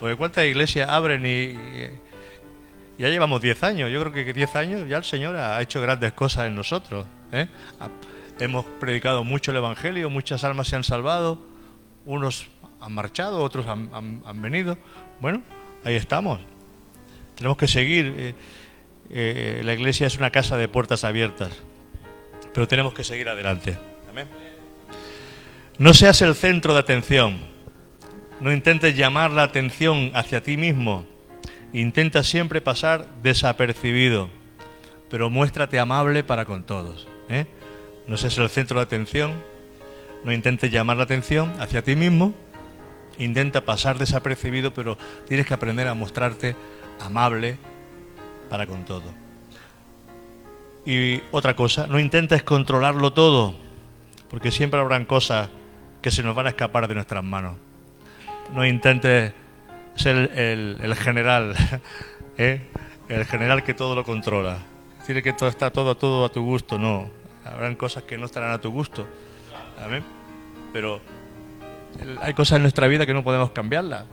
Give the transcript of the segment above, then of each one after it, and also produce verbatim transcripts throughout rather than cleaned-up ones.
Porque cuántas iglesias abren y, y ya llevamos diez años. Yo creo que diez años ya el Señor ha hecho grandes cosas en nosotros, ¿eh? Hemos predicado mucho el Evangelio, muchas almas se han salvado, unos han marchado, otros han, han, han venido. Bueno, ahí estamos. Tenemos que seguir. Eh, eh, la iglesia es una casa de puertas abiertas, pero tenemos que seguir adelante. Amén. No seas el centro de atención. No intentes llamar la atención hacia ti mismo. Intenta siempre pasar desapercibido, pero muéstrate amable para con todos, ¿eh? No seas el centro de atención. No intentes llamar la atención hacia ti mismo. Intenta pasar desapercibido, pero tienes que aprender a mostrarte amable para con todo. Y otra cosa, no intentes controlarlo todo, porque siempre habrán cosas que se nos van a escapar de nuestras manos. No intentes ser el, el, el general, ¿eh? El general que todo lo controla. Decir que todo está todo, todo a tu gusto, no. Habrán cosas que no estarán a tu gusto. Amén. Pero hay cosas en nuestra vida que no podemos cambiarlas.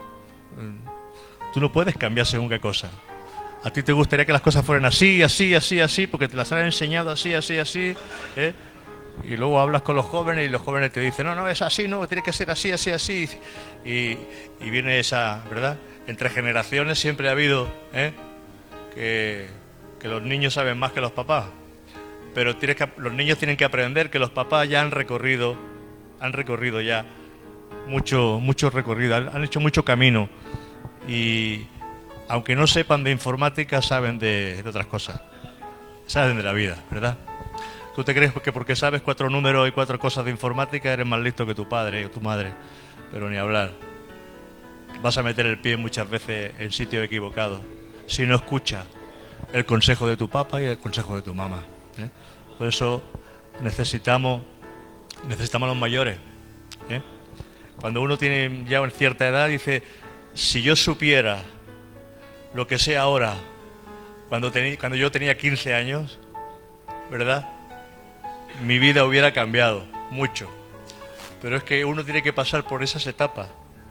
Tú no puedes cambiar según qué cosa. A ti te gustaría que las cosas fueran así, así, así, así, porque te las han enseñado así, así, así, ¿eh? Y luego hablas con los jóvenes y los jóvenes te dicen, no, no, es así, no, tiene que ser así, así, así. Y, y viene esa, ¿verdad? Entre generaciones siempre ha habido, ¿eh? que, que los niños saben más que los papás. Pero tienes que, los niños tienen que aprender que los papás ya han recorrido, han recorrido ya mucho, mucho recorrido, han, han hecho mucho camino. Y aunque no sepan de informática, saben de, de otras cosas. Saben de la vida, ¿verdad? ¿Tú te crees que porque sabes cuatro números y cuatro cosas de informática eres más listo que tu padre o tu madre? Pero ni hablar. Vas a meter el pie muchas veces en sitio equivocado si no escuchas el consejo de tu papá y el consejo de tu mamá, ¿eh? Por eso necesitamos necesitamos a los mayores, ¿eh? Cuando uno tiene ya una cierta edad dice, si yo supiera lo que sé ahora cuando, tení, cuando yo tenía quince años, ¿verdad? Mi vida hubiera cambiado mucho. Pero es que uno tiene que pasar por esas etapas.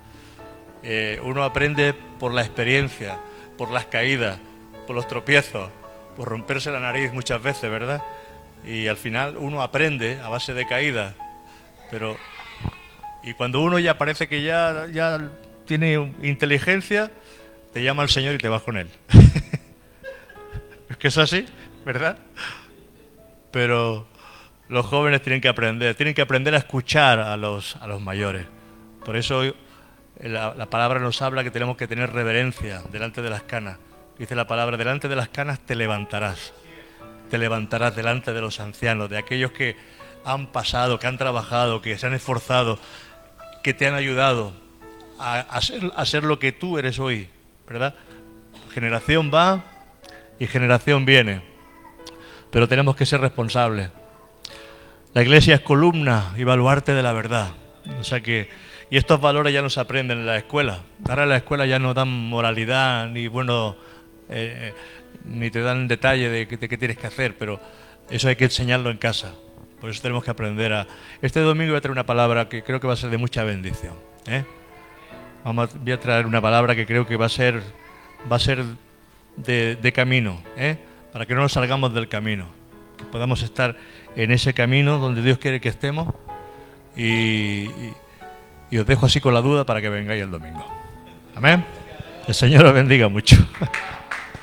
Eh, uno aprende por la experiencia, por las caídas, por los tropiezos, por romperse la nariz muchas veces, ¿verdad? Y al final uno aprende a base de caídas. Pero y cuando uno ya parece que ya, ya tiene inteligencia, te llama el Señor y te vas con Él. Es que es así, ¿verdad? Pero los jóvenes tienen que aprender, tienen que aprender a escuchar a los, a los mayores. Por eso la, la palabra nos habla que tenemos que tener reverencia delante de las canas. Dice la palabra, delante de las canas te levantarás. Te levantarás delante de los ancianos, de aquellos que han pasado, que han trabajado, que se han esforzado, que te han ayudado a, a, ser, a ser lo que tú eres hoy, ¿verdad? Generación va y generación viene, pero tenemos que ser responsables. La iglesia es columna y baluarte de la verdad. O sea que, y estos valores ya no se aprenden en la escuela. Ahora en la escuela ya no dan moralidad, ni bueno, eh, ni te dan detalle de, de qué tienes que hacer, pero eso hay que enseñarlo en casa. Por eso tenemos que aprender a... Este domingo voy a traer una palabra que creo que va a ser de mucha bendición, ¿eh? Vamos a, voy a traer una palabra que creo que va a ser, va a ser de, de camino, ¿eh? Para que no nos salgamos del camino, que podamos estar en ese camino donde Dios quiere que estemos. Y, y, y os dejo así con la duda para que vengáis el domingo. Amén. El Señor os bendiga mucho.